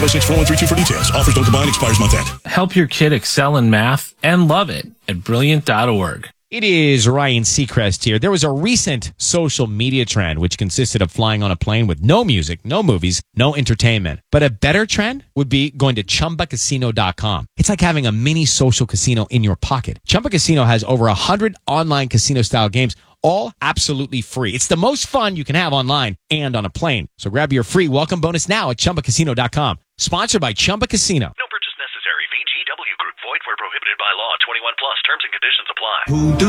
6132 for details. Offers don't combine. Expires month end. Help your kid excel in math and love it at Brilliant.org. It is Ryan Seacrest here. There was a recent social media trend which consisted of flying on a plane with no music, no movies, no entertainment. But a better trend would be going to ChumbaCasino.com. It's like having a mini social casino in your pocket. Chumba Casino has over 100 online casino-style games, all absolutely free. It's the most fun you can have online and on a plane. So grab your free welcome bonus now at ChumbaCasino.com. Sponsored by Chumba Casino. No purchase necessary. VGW Group. Void where prohibited by law. 21 plus. Terms and conditions apply. Who do